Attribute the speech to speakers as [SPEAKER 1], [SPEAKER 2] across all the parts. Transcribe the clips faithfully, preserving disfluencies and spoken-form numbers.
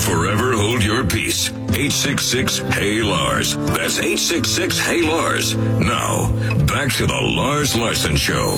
[SPEAKER 1] forever hold your peace. eight six six, hey Lars. That's eight six six, hey Lars. Now, back to the Lars Larson Show.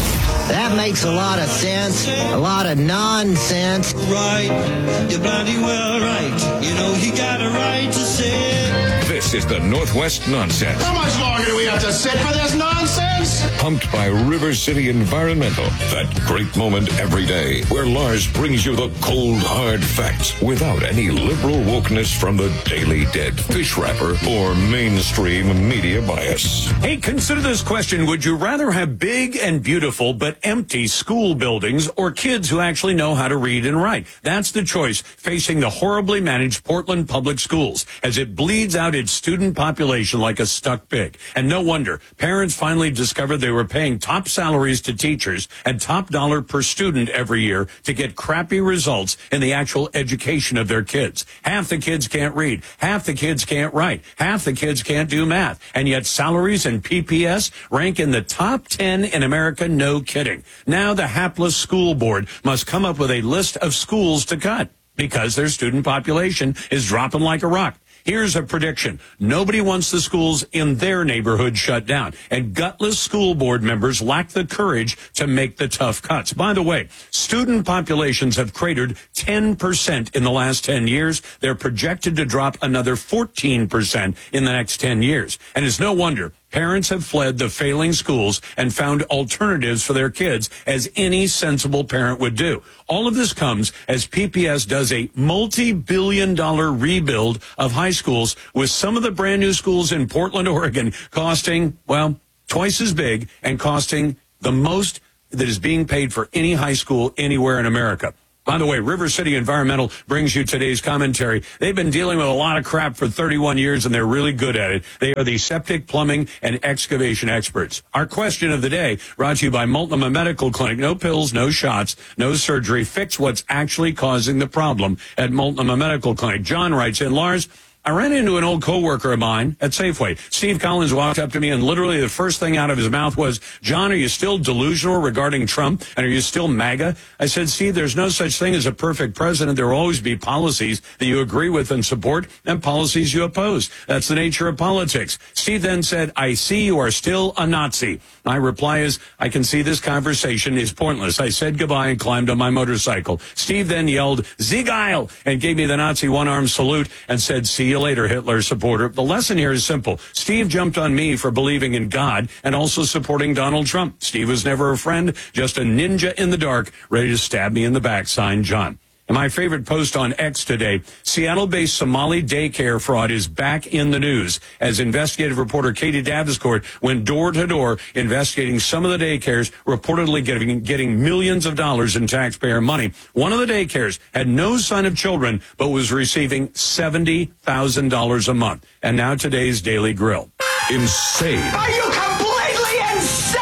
[SPEAKER 2] That makes a lot of sense, a lot of nonsense.
[SPEAKER 3] Right, you're bloody well right. You know you got a right to say.
[SPEAKER 1] This is the Northwest Nonsense.
[SPEAKER 4] How much longer do we have to sit for this nonsense?
[SPEAKER 1] Pumped by River City Environmental. That great moment every day where Lars brings you the cold, hard facts without any liberal wokeness from the Daily Dead, fish wrapper, or mainstream media bias.
[SPEAKER 5] Hey, consider this question. Would you rather have big and beautiful but empty school buildings or kids who actually know how to read and write? That's the choice facing the horribly managed Portland Public Schools as it bleeds out its student population like a stuck pig. And no wonder. Parents finally discovered they were paying top salaries to teachers and top dollar per student every year to get crappy results in the actual education of their kids. Half the kids can't read. Half the kids can't write. Half the kids can't do math. And yet salaries and P P S rank in the top ten in America. No kidding. Now the hapless school board must come up with a list of schools to cut because their student population is dropping like a rock. Here's a prediction. Nobody wants the schools in their neighborhood shut down, and gutless school board members lack the courage to make the tough cuts. By the way, student populations have cratered ten percent in the last ten years. They're projected to drop another fourteen percent in the next ten years. And it's no wonder parents have fled the failing schools and found alternatives for their kids, as any sensible parent would do. All of this comes as P P S does a multi-billion dollar rebuild of high schools, with some of the brand new schools in Portland, Oregon costing, well, twice as big and costing the most that is being paid for any high school anywhere in America. By the way, River City Environmental brings you today's commentary. They've been dealing with a lot of crap for thirty-one years, and they're really good at it. They are the septic, plumbing, and excavation experts. Our question of the day, brought to you by Multnomah Medical Clinic. No pills, no shots, no surgery. Fix what's actually causing the problem at Multnomah Medical Clinic. John writes in, Lars, I ran into an old coworker of mine at Safeway. Steve Collins walked up to me, and literally the first thing out of his mouth was, John, are you still delusional regarding Trump? And are you still MAGA? I said, Steve, there's no such thing as a perfect president. There will always be policies that you agree with and support and policies you oppose. That's the nature of politics. Steve then said, I see you are still a Nazi. My reply is, I can see this conversation is pointless. I said goodbye and climbed on my motorcycle. Steve then yelled, Sieg Heil, and gave me the Nazi one-arm salute and said, see you later, Hitler supporter. The lesson here is simple. Steve jumped on me for believing in God and also supporting Donald Trump. Steve was never a friend, just a ninja in the dark, ready to stab me in the back, signed John. And my favorite post on X today, Seattle-based Somali daycare fraud is back in the news as investigative reporter Katie Daviscourt went door-to-door investigating some of the daycares, reportedly getting, getting millions of dollars in taxpayer money. One of the daycares had no sign of children, but was receiving seventy thousand dollars a month. And now today's Daily Grill.
[SPEAKER 1] Insane.
[SPEAKER 4] Are you completely insane?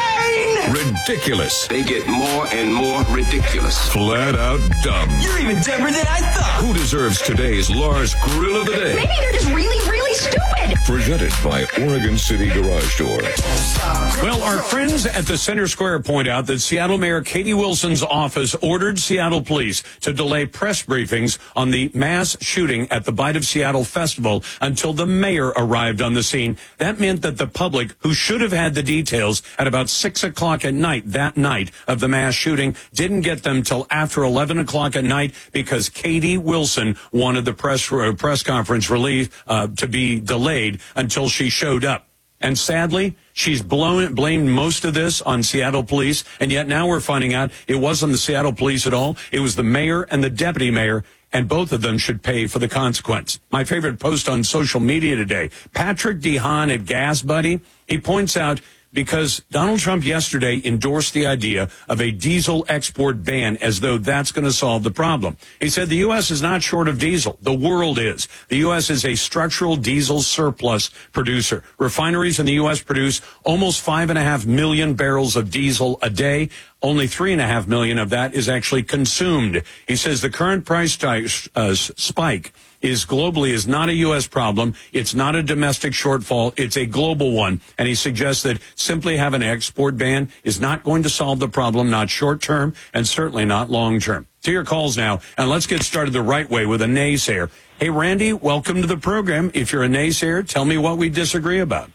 [SPEAKER 1] Ridiculous.
[SPEAKER 6] They get more and more ridiculous.
[SPEAKER 1] Flat out dumb.
[SPEAKER 3] You're even dumber than I thought.
[SPEAKER 1] Who deserves today's Lars Grill of the Day?
[SPEAKER 7] Maybe they're just really, really stupid.
[SPEAKER 1] Presented by Oregon City Garage Door.
[SPEAKER 5] Well, our friends at the Center Square point out that Seattle Mayor Katie Wilson's office ordered Seattle police to delay press briefings on the mass shooting at the Bite of Seattle Festival until the mayor arrived on the scene. That meant that the public, who should have had the details at about six o'clock at night that night of the mass shooting, didn't get them till after eleven o'clock at night because Katie Wilson wanted the press uh, press conference relief uh, to be delayed until she showed up. And sadly, she's blown, blamed most of this on Seattle police, and yet now we're finding out it wasn't the Seattle police at all. It was the mayor and the deputy mayor, and both of them should pay for the consequence. My favorite post on social media today, Patrick DeHaan at Gas Buddy, he points out, because Donald Trump yesterday endorsed the idea of a diesel export ban as though that's going to solve the problem. He said the U S is not short of diesel. The world is. The U S is a structural diesel surplus producer. Refineries in the U S produce almost five and a half million barrels of diesel a day. Only three and a half million of that is actually consumed. He says the current price uh, spike is globally is not a U S problem. It's not a domestic shortfall. It's a global one. And he suggests that simply having an export ban is not going to solve the problem, not short term and certainly not long term. To your calls now, and let's get started the right way with a naysayer. Hey, Randy, welcome to the program. If you're a naysayer, tell me what we disagree about.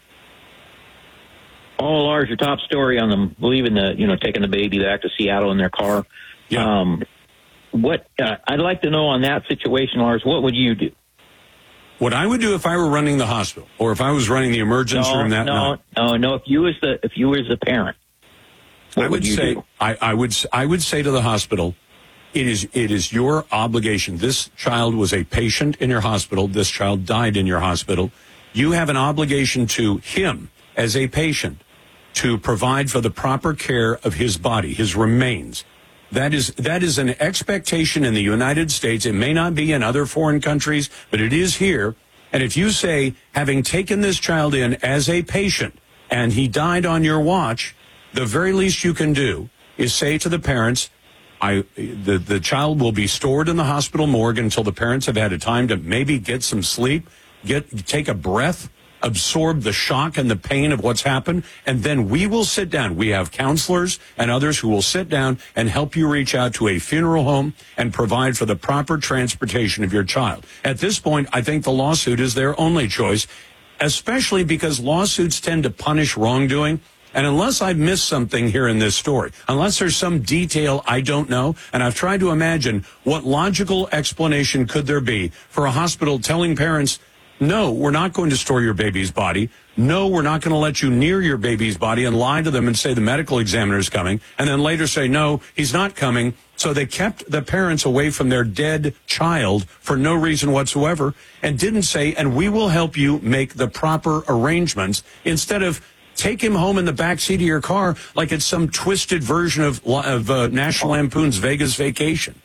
[SPEAKER 8] Oh, Lars, your top story on them believing the, you know, taking the baby back to Seattle in their car.
[SPEAKER 5] Yeah.
[SPEAKER 8] Um, what uh, I'd like to know on that situation, Lars, what would you do?
[SPEAKER 5] What I would do if I were running the hospital, or if I was running the emergency
[SPEAKER 8] no,
[SPEAKER 5] room that
[SPEAKER 8] no,
[SPEAKER 5] night.
[SPEAKER 8] No, no, if you as the if you as the parent, what
[SPEAKER 5] I would,
[SPEAKER 8] would you
[SPEAKER 5] say
[SPEAKER 8] do?
[SPEAKER 5] I, I would I would say to the hospital, it is it is your obligation. This child was a patient in your hospital. This child died in your hospital. You have an obligation to him as a patient to provide for the proper care of his body, his remains. That is that is an expectation in the United States. It may not be in other foreign countries, but it is here. And if you say, having taken this child in as a patient and he died on your watch, the very least you can do is say to the parents, I the, the child will be stored in the hospital morgue until the parents have had a time to maybe get some sleep, get take a breath, absorb the shock and the pain of what's happened, and then we will sit down. We have counselors and others who will sit down and help you reach out to a funeral home and provide for the proper transportation of your child. At this point, I think the lawsuit is their only choice, especially because lawsuits tend to punish wrongdoing. And unless I've missed something here in this story, unless there's some detail I don't know, and I've tried to imagine what logical explanation could there be for a hospital telling parents, no, we're not going to store your baby's body. No, we're not going to let you near your baby's body, and lie to them and say the medical examiner is coming, and then later say, no, he's not coming. So they kept the parents away from their dead child for no reason whatsoever and didn't say, and we will help you make the proper arrangements, instead of take him home in the back seat of your car like it's some twisted version of, of uh, National Lampoon's Vegas Vacation.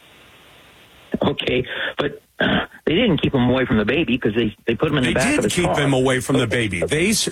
[SPEAKER 8] Okay, but uh, they didn't keep him away from the baby because they, they put him in the
[SPEAKER 5] They
[SPEAKER 8] back
[SPEAKER 5] did
[SPEAKER 8] of his
[SPEAKER 5] keep
[SPEAKER 8] car.
[SPEAKER 5] him away from the baby. They